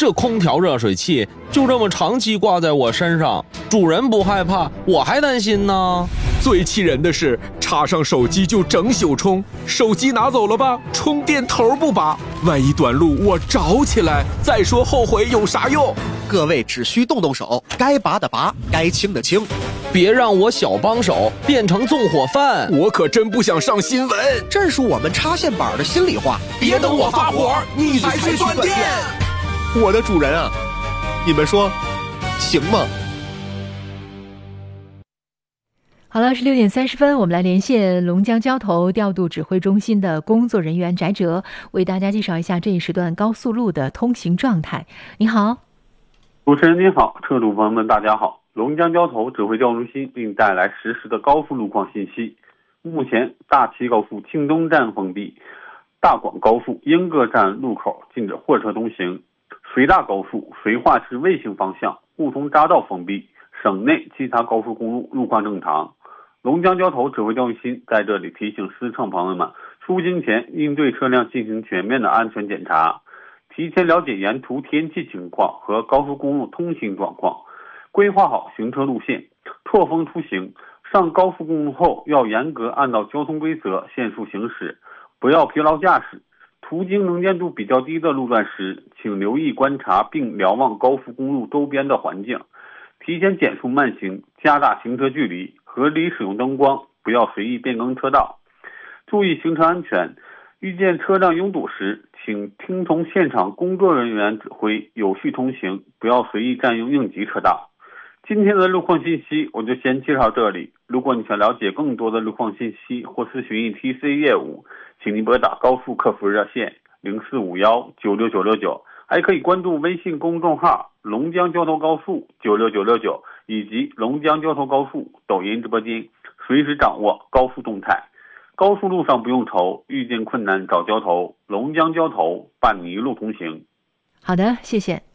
这空调热水器就这么长期挂在我身上，主人不害怕，我还担心呢。 最气人的是，插上手机就整宿充，手机拿走了吧，充电头不拔，万一短路我着起来，再说后悔有啥用？ 各位只需动动手，该拔的拔，该清的清， 别让我小帮手变成纵火犯。 我可真不想上新闻， 这是我们插线板的心里话。 别等我发火，你才去断电。 我的主人啊，你们说行吗？ 好了，是6点30分，我们来连线龙江交投调度指挥中心的工作人员翟哲，为大家介绍一下这一时段高速路的通行状态。你好。 主持人您好，车主朋友们大家好。龙江交投指挥调度中心并带来实时的高速路况信息。目前大齐高速庆东站封闭，大广高速英各站路口禁止货车通行，绥大高速绥化至卫星方向梧桐匝道封闭，省内其他高速公路路况正常。龙江交投指挥调度中心在这里提醒司乘朋友们，出行前应对车辆进行全面的安全检查，提前了解沿途天气情况和高速公路通行状况，规划好行车路线，错峰出行。上高速公路后要严格按照交通规则限速行驶，不要疲劳驾驶。途经能见度比较低的路段时，请留意观察并瞭望高速公路周边的环境，提前减速慢行，加大行车距离，合理使用灯光，不要随意变更车道。注意行车安全，遇见车辆拥堵时，请听从现场工作人员指挥，有序通行，不要随意占用应急车道。今天的路况信息我就先介绍这里，如果你想了解更多的路况信息或咨询 ETC 业务，请您拨打高速客服热线0451-96969，还可以关注微信公众号龙江交通高速96969以及龙江交通高速抖音直播间，随时掌握高速动态。高速路上不用愁，遇见困难找交投，龙江交投伴你一路同行。 好的，谢谢。